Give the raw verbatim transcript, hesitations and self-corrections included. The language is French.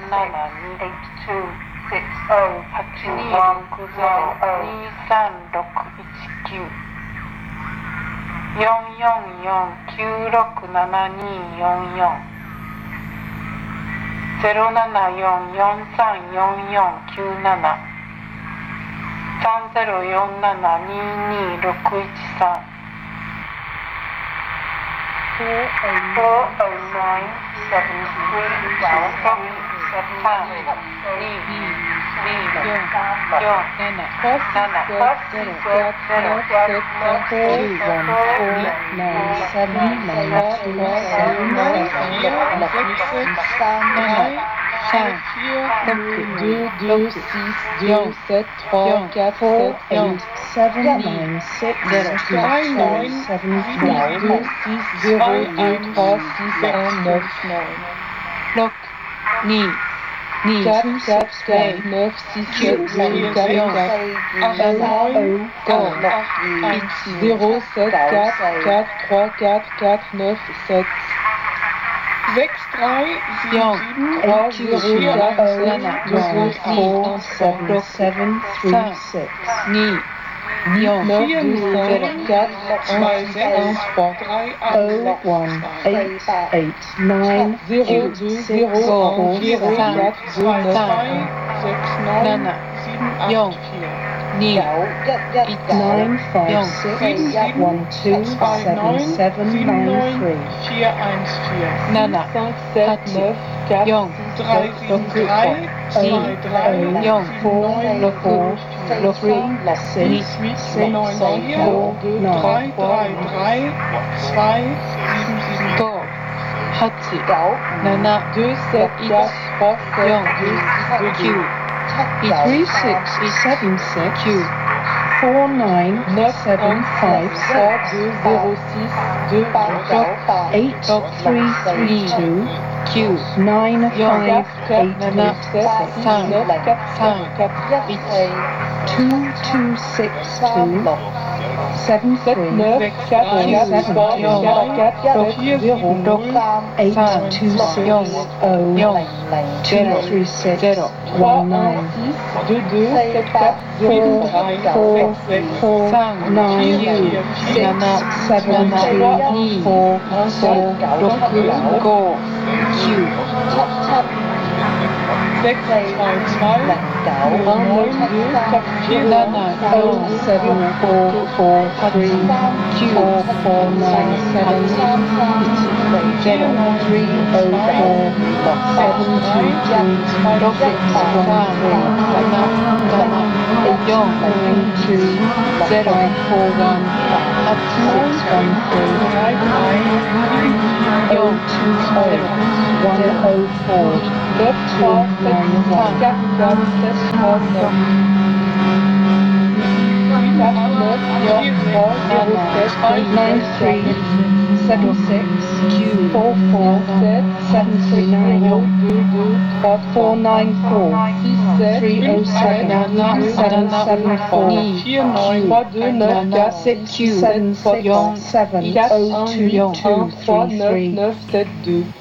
ゼロななよんよんさんよんよんきゅうなな さんゼロよんななににろくいちさん フォーゼロナインセブンスリーさんにによんななゼロゼロゼロゼロ deux, deux, six, deux, sept, trois, quatre, sept, eight, seven, nine, six, zero, five, seven, three, deux, six, zéro, deux, trois, six, un, neuf, 六二二 quatre, quatre, neuf, six, sept, zéro, quatre, zéro, sept, quatre, quatre, trois, quatre, quatre, neuf, sept. six, drei, sieben, trois, zéro, quatre, four, seven, seven, three, six. ni neuf, deux, cinq, quatre, un, six, trois, zéro, one, eight, eight, nine, zéro, deux, zéro, un, zéro, quatre, deux, neuf, nana young ni nine, five, six, one, two, seven, seven, nine, three. vier, eins, vier. nana cinq, sept, neuf, quatre, young drei, sieben, drei, zwei, drei, young four, four, three, six, six, neun, vier, four, drei, drei, drei, zwei, sieben, sieben. go hachi nana deux, sept, quatre, trois, young sept, q three, six, seven, six, four, nine, seven, five, six, zero, six, two, eight, three, three, two, q nine, five, eight, nana seven, two, two, six, two, seven, three, four, eight, two, six, oh, two, three, six, one, nine, four, four, four, nine, six, seven, two, four, four, go q sechs, zwei, zwei, neun, vier, nana oh, seven, four, four, three, four, four, nine, seven, zero, three, oh, four, seven, two, two, six, one, three, eight, nine, two, five, four, one, six, one, three, oh, two, oh, one, oh, four, two, nine, one, nine, three, seven, six, four, four, seven, three, nine, four, nine, four, three, oh, seven, seven, seven, four, vier, neun, trois, deux, neuf, quatre, six, seven, six, seven, oh, two, two, three, three, neuf, sept, deux.